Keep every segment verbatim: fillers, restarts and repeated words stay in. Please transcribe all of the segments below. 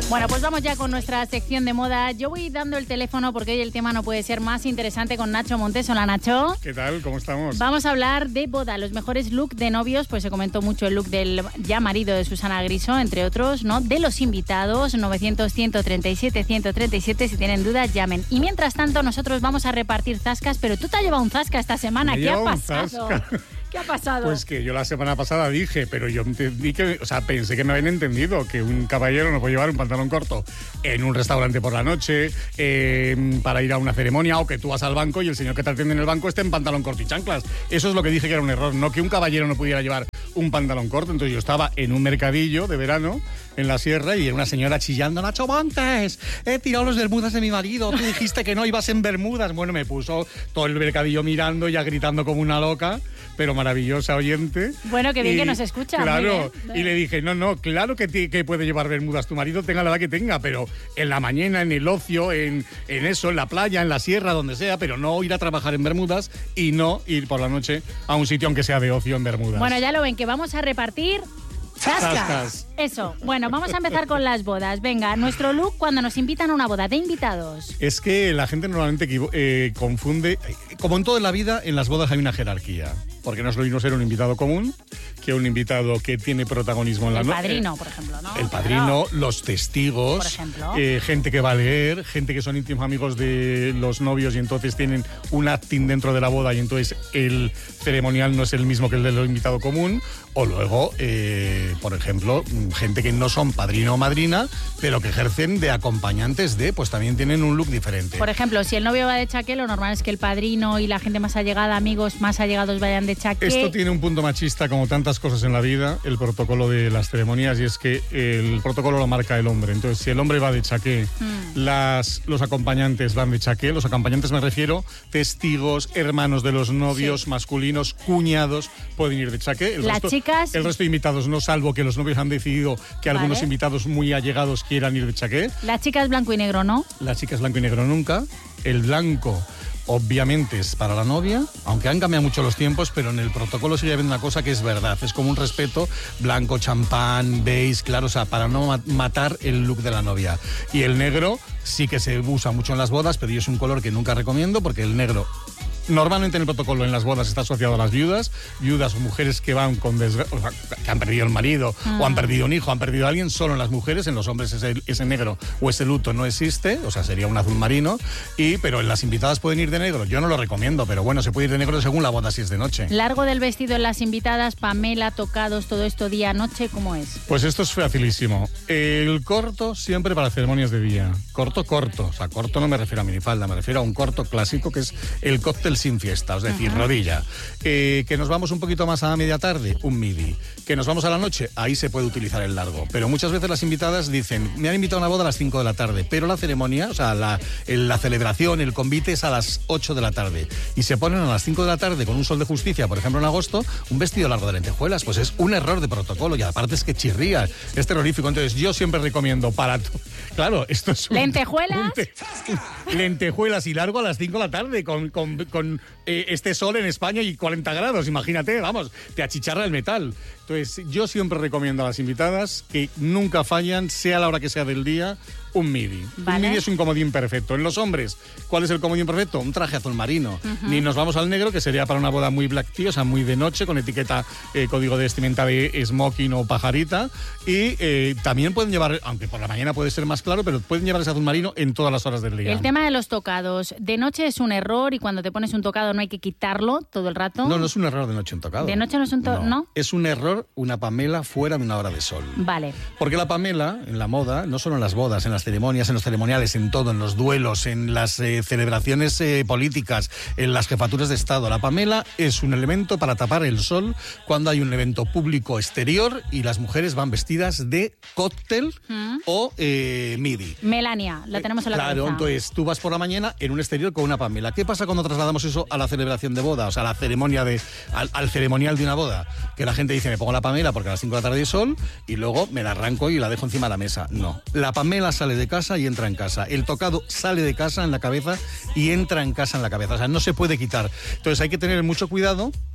Bueno, pues vamos ya con nuestra sección de moda. Yo voy dando el teléfono porque hoy el tema no puede ser más interesante con Nacho Montes. Hola, Nacho. ¿Qué tal? ¿Cómo estamos? Vamos a hablar de boda, los mejores looks de novios. Pues se comentó mucho el look del ya marido de Susana Griso, entre otros, ¿no? De los invitados, novecientos, ciento treinta y siete, ciento treinta y siete. Si tienen dudas, llamen. Y mientras tanto, nosotros vamos a repartir zascas, pero tú te has llevado un zasca esta semana. Me ¿Qué ha un pasado? zasca. ¿Qué ha pasado? Pues que yo la semana pasada dije, pero yo entendí que, o sea, pensé que me habían entendido que un caballero no puede llevar un pantalón corto en un restaurante por la noche, eh, para ir a una ceremonia, o que tú vas al banco y el señor que te atiende en el banco esté en pantalón corto y chanclas. Eso es lo que dije que era un error, no que un caballero no pudiera llevar un pantalón corto. Entonces yo estaba en un mercadillo de verano en la sierra y era una señora chillando: Nacho Montes, he tirado los bermudas de mi marido, tú dijiste que no ibas en bermudas. Bueno, me puso todo el mercadillo mirando, ya gritando como una loca, pero maravillosa oyente. Bueno, qué bien y, que nos escucha. Claro, y le dije, no, no, claro que, te, que puede llevar bermudas tu marido, tenga la edad que tenga, pero en la mañana, en el ocio, en, en eso, en la playa, en la sierra, donde sea, pero no ir a trabajar en bermudas y no ir por la noche a un sitio aunque sea de ocio en bermudas. Bueno, ya lo ven, que vamos a repartir zascas. Zascas. Eso. Bueno, vamos a empezar con las bodas. Venga, nuestro look cuando nos invitan a una boda de invitados. Es que la gente normalmente eh, confunde, como en toda la vida, en las bodas hay una jerarquía. Porque no es lo mismo ser un invitado común que un invitado que tiene protagonismo en la noche. El padrino, por ejemplo, ¿no? El padrino, claro. Los testigos, por ejemplo. Eh, gente que va a leer, gente que son íntimos amigos de los novios y entonces tienen un acting dentro de la boda y entonces el ceremonial no es el mismo que el del invitado común. O luego, eh, por ejemplo, gente que no son padrino o madrina, pero que ejercen de acompañantes de, pues también tienen un look diferente. Por ejemplo, si el novio va de chaqué, lo normal es que el padrino y la gente más allegada, amigos más allegados, vayan de chaqué. Esto tiene un punto machista, como tantas cosas en la vida, el protocolo de las ceremonias, y es que el protocolo lo marca el hombre. Entonces, si el hombre va de chaqué, mm. las, los acompañantes van de chaqué. Los acompañantes me refiero, testigos, hermanos de los novios, sí. masculinos, cuñados, pueden ir de chaqué. El las resto, chicas... El resto de invitados no, salvo que los novios han decidido que vale. algunos invitados muy allegados quieran ir de chaqué. Las chicas blanco y negro, ¿no? Las chicas blanco y negro nunca. El blanco... obviamente es para la novia, aunque han cambiado mucho los tiempos, pero en el protocolo sigue habiendo una cosa que es verdad, es como un respeto, blanco, champán, beige, claro, o sea, para no matar el look de la novia. Y el negro sí que se usa mucho en las bodas, pero yo es un color que nunca recomiendo porque el negro... Normalmente en el protocolo en las bodas está asociado a las viudas, viudas o mujeres que van con desgra- o sea, que han perdido el marido ah. o han perdido un hijo, han perdido a alguien, solo en las mujeres, en los hombres ese, ese negro o ese luto no existe, o sea, sería un azul marino, y pero en las invitadas pueden ir de negro, yo no lo recomiendo, pero bueno, se puede ir de negro según la boda si es de noche. Largo del vestido en las invitadas, Pamela, tocados, todo esto día, noche, ¿cómo es? Pues esto es facilísimo. El corto siempre para ceremonias de día, corto, corto, o sea, corto no me refiero a minifalda, me refiero a un corto clásico que es el cóctel sin fiesta, es decir, uh-huh. rodilla. Eh, que nos vamos un poquito más a media tarde, un midi. Que nos vamos a la noche, ahí se puede utilizar el largo. Pero muchas veces las invitadas dicen, me han invitado a una boda a las cinco de la tarde, pero la ceremonia, o sea, la, el, la celebración, el convite es a las ocho de la tarde. Y se ponen a las cinco de la tarde con un sol de justicia, por ejemplo en agosto, un vestido largo de lentejuelas. Pues es un error de protocolo y aparte es que chirría, es terrorífico. Entonces yo siempre recomiendo para... T- claro, esto es un... ¿Lentejuelas? Un te- lentejuelas y largo a las cinco de la tarde con... con, con eh, este sol en España y cuarenta grados, imagínate, vamos, te achicharra el metal. Entonces, yo siempre recomiendo a las invitadas que nunca fallan, sea la hora que sea del día, un midi. Vale. Un midi es un comodín perfecto. En los hombres, ¿cuál es el comodín perfecto? Un traje azul marino. Uh-huh. Ni nos vamos al negro, que sería para una boda muy black tea, o sea, muy de noche, con etiqueta, eh, código de vestimenta de smoking o pajarita. Y eh, también pueden llevar, aunque por la mañana puede ser más claro, pero pueden llevar ese azul marino en todas las horas del día. El tema de los tocados. De noche es un error y cuando te pones un tocado no hay que quitarlo todo el rato. No, no es un error de noche un tocado. De noche no es un tocado, ¿no? ¿no? Es un error una Pamela fuera de una hora de sol. Vale. Porque la Pamela, en la moda, no solo en las bodas, en las ceremonias, en los ceremoniales, en todo, en los duelos, en las eh, celebraciones eh, políticas, en las jefaturas de Estado, la Pamela es un elemento para tapar el sol cuando hay un evento público exterior y las mujeres van vestidas de cóctel ¿Mm? o eh, midi. Melania, la tenemos en la Claro, cabeza. Entonces tú vas por la mañana en un exterior con una Pamela. ¿Qué pasa cuando trasladamos eso a la celebración de boda? O sea, a la ceremonia de, al, al ceremonial de una boda. Que la gente dice, me pongo la Pamela porque a las cinco de la tarde hay sol y luego me la arranco y la dejo encima de la mesa. No. La Pamela sale de casa y entra en casa. El tocado sale de casa en la cabeza y entra en casa en la cabeza. O sea, no se puede quitar. Entonces hay que tener mucho cuidado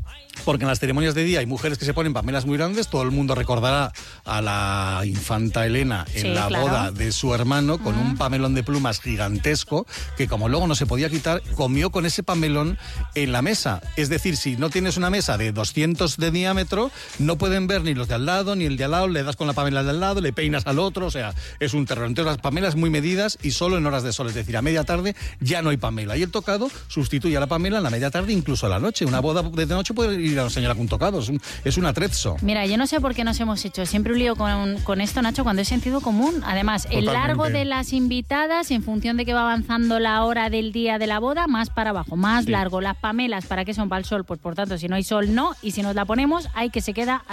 Porque en las ceremonias de día hay mujeres que se ponen pamelas muy grandes. Todo el mundo recordará a la infanta Elena en Sí, la claro. boda de su hermano con uh-huh. un pamelón de plumas gigantesco que, como luego no se podía quitar, comió con ese pamelón en la mesa. Es decir, si no tienes una mesa de doscientos de diámetro, no pueden ver ni los de al lado ni el de al lado. Le das con la pamela de al lado, le peinas al otro, o sea, es un terror. Entonces las pamelas muy medidas y solo en horas de sol, es decir, a media tarde ya no hay pamela. Y el tocado sustituye a la pamela en la media tarde, incluso a la noche. Una boda de noche puede ir a una señora con tocado, es un, es un atrezzo. Mira, yo no sé por qué nos hemos hecho siempre un lío con, con esto, Nacho, cuando es sentido común. Además, Totalmente. El largo de las invitadas, en función de que va avanzando la hora del día de la boda, más para abajo, más sí. largo. Las pamelas, ¿para qué son? Para el sol, pues por tanto, si no hay sol, no. Y si nos la ponemos, hay que se queda